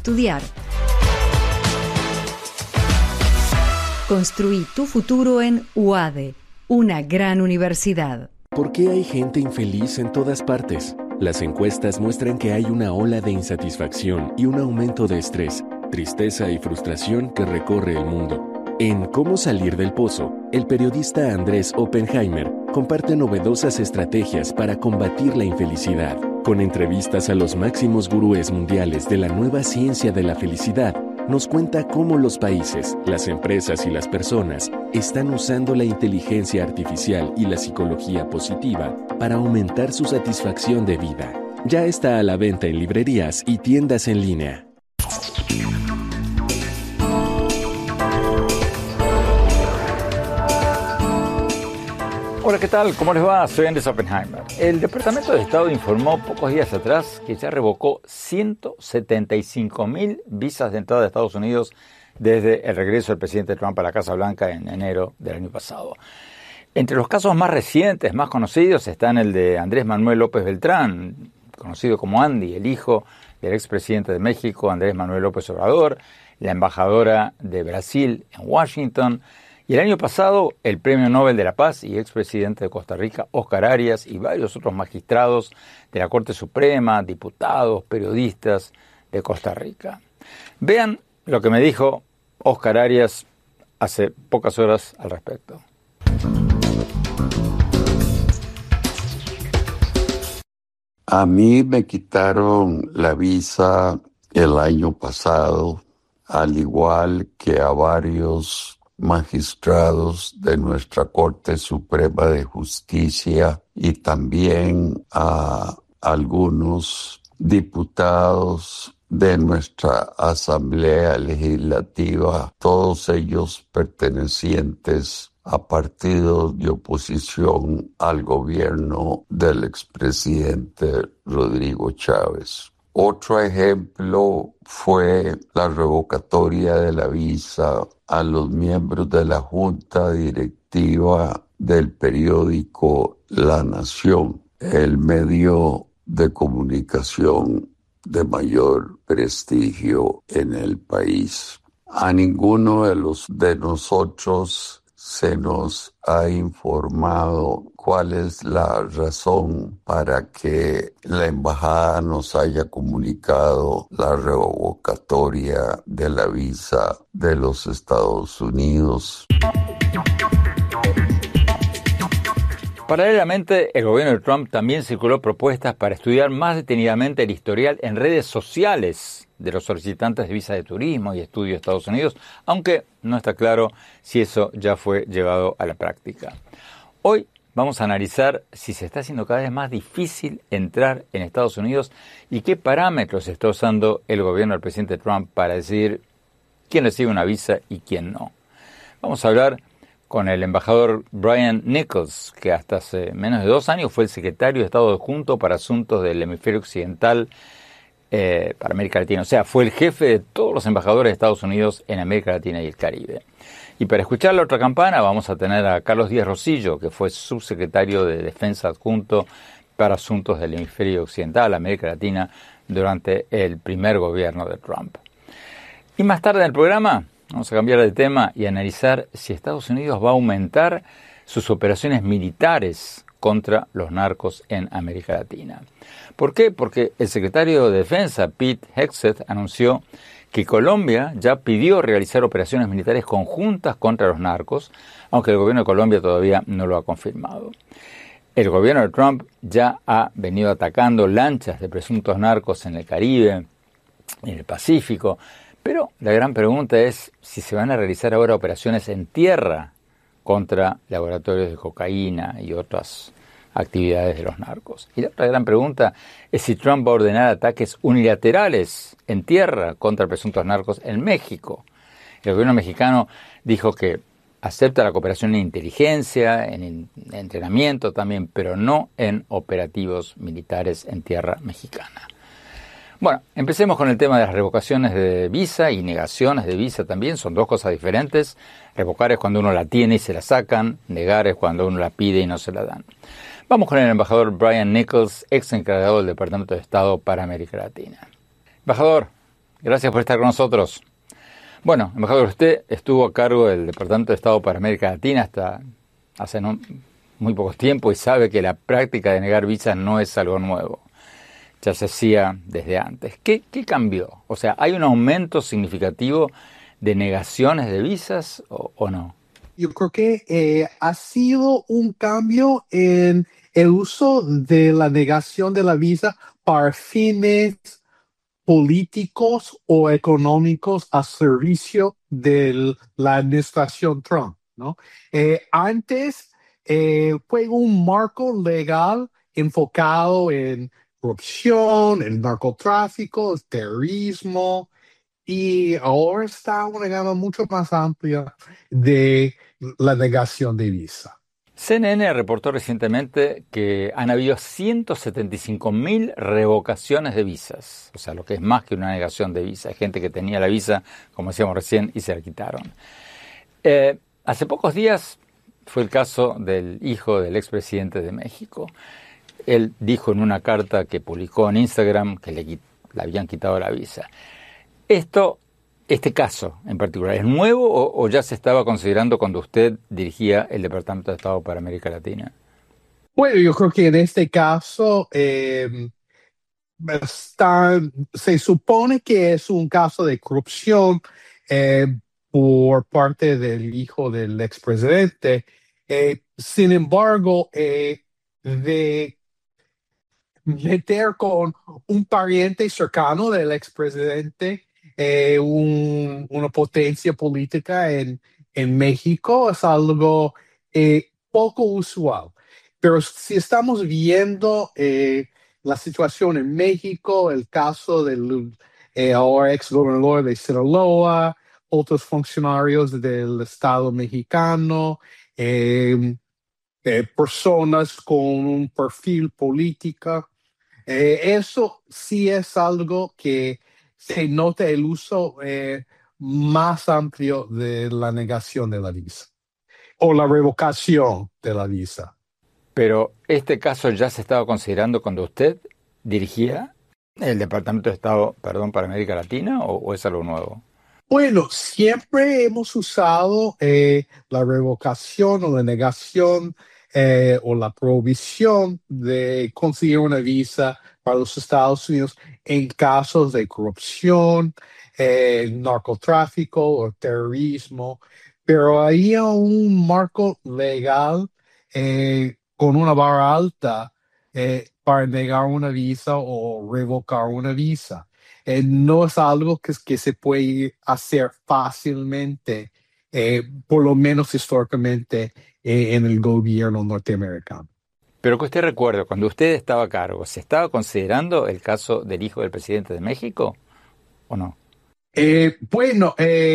estudiar. Construí tu futuro en UADE, una gran universidad. ¿Por qué hay gente infeliz en todas partes? Las encuestas muestran que hay una ola de insatisfacción y un aumento de estrés, tristeza y frustración que recorre el mundo. En Cómo salir del pozo, el periodista Andrés Oppenheimer comparte novedosas estrategias para combatir la infelicidad. Con entrevistas a los máximos gurúes mundiales de la nueva ciencia de la felicidad, nos cuenta cómo los países, las empresas y las personas están usando la inteligencia artificial y la psicología positiva para aumentar su satisfacción de vida. Ya está a la venta en librerías y tiendas en línea. Hola, ¿qué tal? ¿Cómo les va? Soy Andrés Oppenheimer. El Departamento de Estado informó pocos días atrás que ya revocó 175.000 visas de entrada a Estados Unidos desde el regreso del presidente Trump a la Casa Blanca en enero del año pasado. Entre los casos más recientes, más conocidos, están el de Andrés Manuel López Beltrán, conocido como Andy, el hijo del expresidente de México, Andrés Manuel López Obrador, la embajadora de Brasil en Washington, y el año pasado, el Premio Nobel de la Paz y expresidente de Costa Rica, Óscar Arias, y varios otros magistrados de la Corte Suprema, diputados, periodistas de Costa Rica. Vean lo que me dijo Óscar Arias hace pocas horas al respecto. A mí me quitaron la visa el año pasado, al igual que a varios magistrados de nuestra Corte Suprema de Justicia y también a algunos diputados de nuestra Asamblea Legislativa, todos ellos pertenecientes a partidos de oposición al gobierno del expresidente Rodrigo Chávez. Otro ejemplo fue la revocatoria de la visa a los miembros de la Junta Directiva del periódico La Nación, el medio de comunicación de mayor prestigio en el país. A ninguno de nosotros se nos ha informado cuál es la razón para que la embajada nos haya comunicado la revocatoria de la visa de los Estados Unidos. Paralelamente, el gobierno de Trump también circuló propuestas para estudiar más detenidamente el historial en redes sociales de los solicitantes de visa de turismo y estudio de Estados Unidos, aunque no está claro si eso ya fue llevado a la práctica. Hoy vamos a analizar si se está haciendo cada vez más difícil entrar en Estados Unidos y qué parámetros está usando el gobierno del presidente Trump para decidir quién recibe una visa y quién no. Vamos a hablar con el embajador Brian Nichols, que hasta hace menos de 2 años fue el secretario de Estado adjunto para asuntos del hemisferio occidental para América Latina. O sea, fue el jefe de todos los embajadores de Estados Unidos en América Latina y el Caribe. Y para escuchar la otra campana vamos a tener a Carlos Díaz Rosillo, que fue subsecretario de Defensa adjunto para asuntos del hemisferio occidental, América Latina, durante el primer gobierno de Trump. Y más tarde en el programa vamos a cambiar de tema y analizar si Estados Unidos va a aumentar sus operaciones militares contra los narcos en América Latina. ¿Por qué? Porque el secretario de Defensa, Pete Hegseth, anunció que Colombia ya pidió realizar operaciones militares conjuntas contra los narcos, aunque el gobierno de Colombia todavía no lo ha confirmado. El gobierno de Trump ya ha venido atacando lanchas de presuntos narcos en el Caribe, en el Pacífico, pero la gran pregunta es si se van a realizar ahora operaciones en tierra contra laboratorios de cocaína y otras actividades de los narcos. Y la otra gran pregunta es si Trump va a ordenar ataques unilaterales en tierra contra presuntos narcos en México. El gobierno mexicano dijo que acepta la cooperación en inteligencia, en entrenamiento también, pero no en operativos militares en tierra mexicana. Bueno, empecemos con el tema de las revocaciones de visa y negaciones de visa también. Son dos cosas diferentes. Revocar es cuando uno la tiene y se la sacan. Negar es cuando uno la pide y no se la dan. Vamos con el embajador Brian Nichols, ex encargado del Departamento de Estado para América Latina. Embajador, Gracias por estar con nosotros. Bueno, embajador, usted estuvo a cargo del Departamento de Estado para América Latina hasta hace muy poco tiempo y sabe que la práctica de negar visas no es algo nuevo. Ya se hacía desde antes. ¿Qué cambió? O sea, ¿hay un aumento significativo de negaciones de visas o no? Yo creo que ha sido un cambio en el uso de la negación de la visa para fines políticos o económicos a servicio de la administración Trump, ¿no? Antes fue un marco legal enfocado en corrupción, el narcotráfico, el terrorismo, y ahora está una gama mucho más amplia de la negación de visa. CNN reportó recientemente que han habido 175.000 revocaciones de visas, o sea, lo que es más que una negación de visa. Hay gente que tenía la visa, como decíamos recién, y se la quitaron. Hace pocos días fue el caso del hijo del expresidente de México. Él dijo en una carta que publicó en Instagram que le habían quitado la visa. Este caso en particular, ¿es nuevo o ya se estaba considerando cuando usted dirigía el Departamento de Estado para América Latina? Bueno, yo creo que en este caso se supone que es un caso de corrupción eh, por parte del hijo del expresidente. Sin embargo, de meter con un pariente cercano del expresidente, una potencia política en México es algo poco usual. Pero si estamos viendo la situación en México, el caso del ahora ex gobernador de Sinaloa, otros funcionarios del Estado mexicano, personas con un perfil político, eso sí es algo que se nota el uso más amplio de la negación de la visa o la revocación de la visa. Pero este caso ya se estaba considerando cuando usted dirigía el Departamento de Estado, perdón, para América Latina o es algo nuevo. Bueno, siempre hemos usado la revocación o la negación o la prohibición de conseguir una visa para los Estados Unidos en casos de corrupción, narcotráfico o terrorismo, pero había un marco legal con una vara alta para negar una visa o revocar una visa. No es algo que se puede hacer fácilmente, por lo menos históricamente, en el gobierno norteamericano. Pero que usted recuerde, cuando usted estaba a cargo, ¿se estaba considerando el caso del hijo del presidente de México o no? Bueno,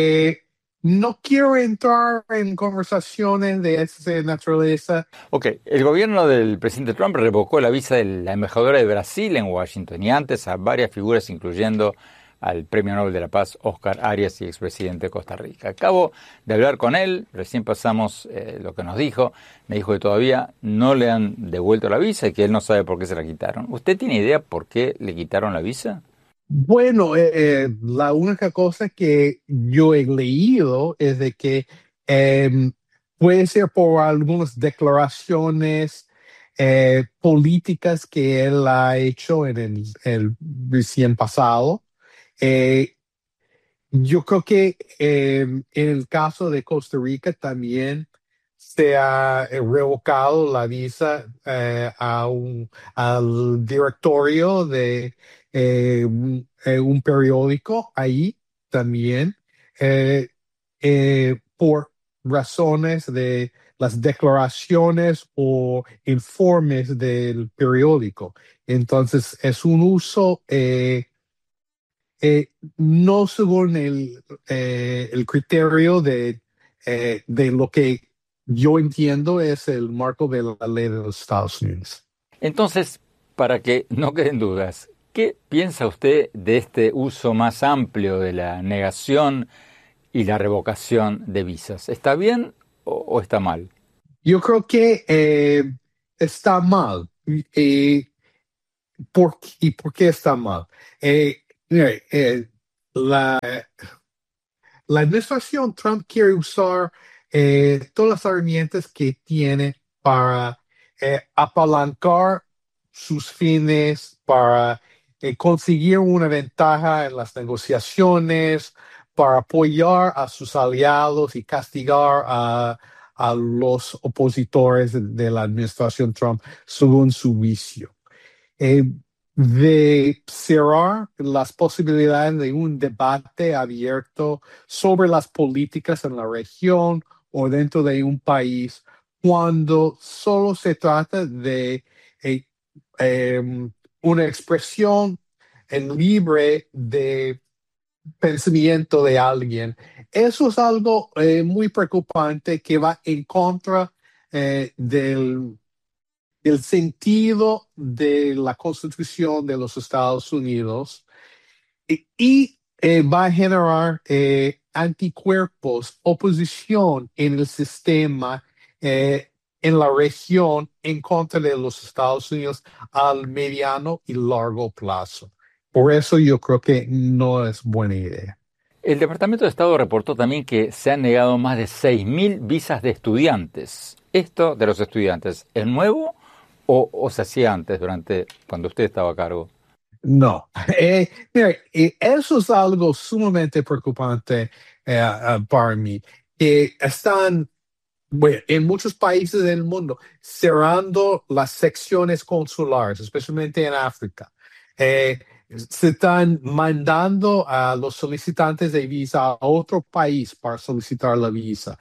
no quiero entrar en conversaciones de esa naturaleza. Ok, el gobierno del presidente Trump revocó la visa de la embajadora de Brasil en Washington y antes a varias figuras, incluyendo al Premio Nobel de la Paz, Oscar Arias, y expresidente de Costa Rica. Acabo de hablar con él, recién pasamos lo que nos dijo. Me dijo que todavía no le han devuelto la visa y que él no sabe por qué se la quitaron. ¿Usted tiene idea por qué le quitaron la visa? Bueno, la única cosa que yo he leído es de que puede ser por algunas declaraciones políticas que él ha hecho en el recién pasado. Eh, yo creo que en el caso de Costa Rica también se ha revocado la visa al directorio de un periódico ahí también por razones de las declaraciones o informes del periódico. Entonces es un uso no según el criterio de lo que yo entiendo es el marco de la ley de los Estados Unidos. Entonces, para que no queden dudas, ¿qué piensa usted de este uso más amplio de la negación y la revocación de visas? ¿Está bien o está mal? Yo creo que está mal. ¿Y por qué está mal? Mire, La, la administración Trump quiere usar todas las herramientas que tiene para apalancar sus fines, para conseguir una ventaja en las negociaciones, para apoyar a sus aliados y castigar a los opositores de la administración Trump según su vicio. eh, de cerrar las posibilidades de un debate abierto sobre las políticas en la región o dentro de un país cuando solo se trata de eh, una expresión libre de pensamiento de alguien. Eso es algo muy preocupante que va en contra del sentido de la Constitución de los Estados Unidos y va a generar anticuerpos, oposición en el sistema, en la región, en contra de los Estados Unidos al mediano y largo plazo. Por eso yo creo que no es buena idea. El Departamento de Estado reportó también que se han negado más de 6.000 visas de estudiantes. ¿Esto de los estudiantes es nuevo o se hacía antes, cuando usted estaba a cargo? No, mira, eso es algo sumamente preocupante para mí, que están bueno, en muchos países del mundo cerrando las secciones consulares, especialmente en África. Eh, Se están mandando a los solicitantes de visa a otro país para solicitar la visa.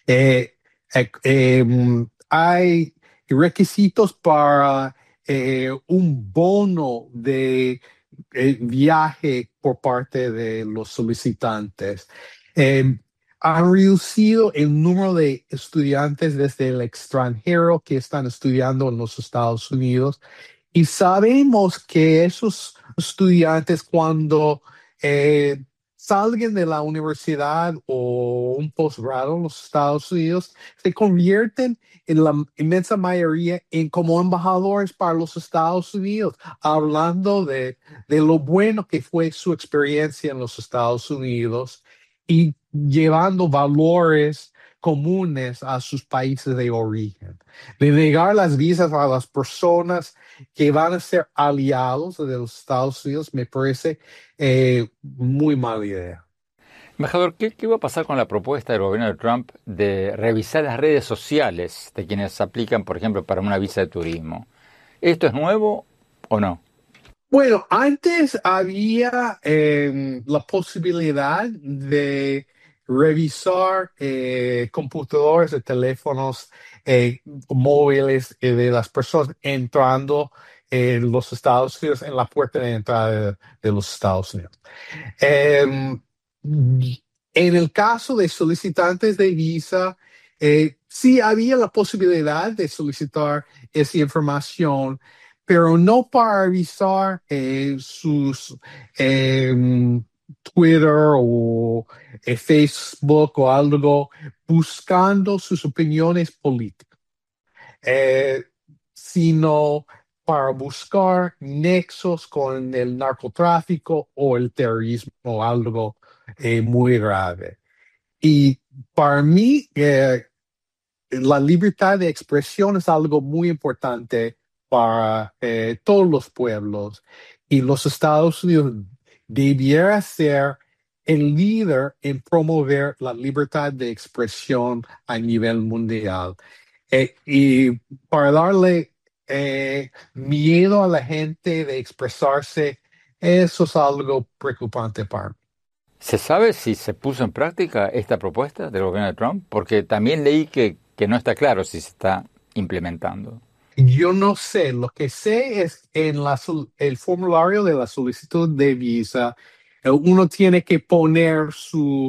Hay requisitos para un bono de viaje por parte de los solicitantes. Eh, Han reducido el número de estudiantes desde el extranjero que están estudiando en los Estados Unidos y sabemos que esos estudiantes cuando eh, salgan de la universidad o un posgrado en los Estados Unidos se convierten en la inmensa mayoría en como embajadores para los Estados Unidos, hablando de lo bueno que fue su experiencia en los Estados Unidos y llevando valores comunes a sus países de origen. De negar las visas a las personas que van a ser aliados de los Estados Unidos me parece muy mala idea. Embajador, ¿qué va a pasar con la propuesta del gobierno de Trump de revisar las redes sociales de quienes aplican, por ejemplo, para una visa de turismo? ¿Esto es nuevo o no? Bueno, antes había la posibilidad de revisar computadores de teléfonos móviles de las personas entrando en los Estados Unidos, en la puerta de entrada de los Estados Unidos. En el caso de solicitantes de visa, sí había la posibilidad de solicitar esa información, pero no para revisar sus Twitter o Facebook o algo buscando sus opiniones políticas, eh, sino para buscar nexos con el narcotráfico o el terrorismo o algo muy grave. Y para mí, la libertad de expresión es algo muy importante para todos los pueblos y los Estados Unidos debiera ser el líder en promover la libertad de expresión a nivel mundial. Y para darle miedo a la gente de expresarse, eso es algo preocupante para mí. ¿Se sabe si se puso en práctica esta propuesta del gobierno de Trump? Porque también leí que no está claro si se está implementando. Yo no sé, lo que sé es en el formulario de la solicitud de visa, uno tiene que poner su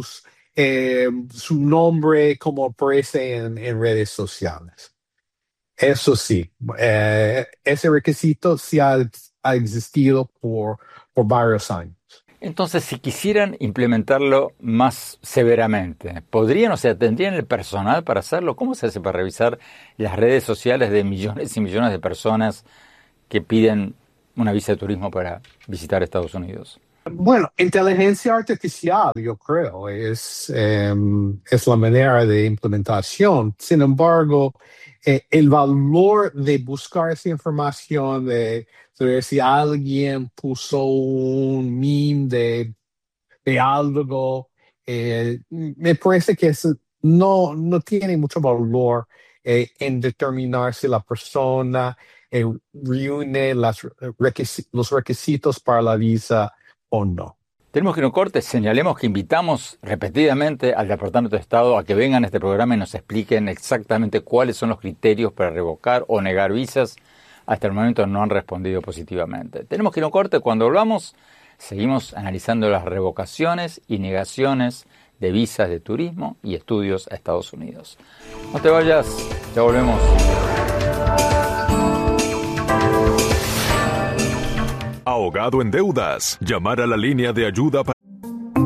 nombre como aparece en redes sociales. Eso sí, ese requisito sí ha existido por varios años. Entonces, si quisieran implementarlo más severamente, ¿podrían, o sea, tendrían el personal para hacerlo? ¿Cómo se hace para revisar las redes sociales de millones y millones de personas que piden una visa de turismo para visitar Estados Unidos? Bueno, inteligencia artificial, yo creo, es la manera de implementación. Sin embargo, el valor de buscar esa información, de ver si alguien puso un meme de algo, me parece que no tiene mucho valor en determinar si la persona reúne los requisitos para la visa o no. Tenemos que ir a un corte. Señalemos que invitamos repetidamente al Departamento de Estado a que vengan a este programa y nos expliquen exactamente cuáles son los criterios para revocar o negar visas. Hasta el momento no han respondido positivamente. Tenemos que ir a un corte. Cuando volvamos, seguimos analizando las revocaciones y negaciones de visas de turismo y estudios a Estados Unidos. No te vayas, ya volvemos. Ahogado en deudas. Llamar a la línea de ayuda para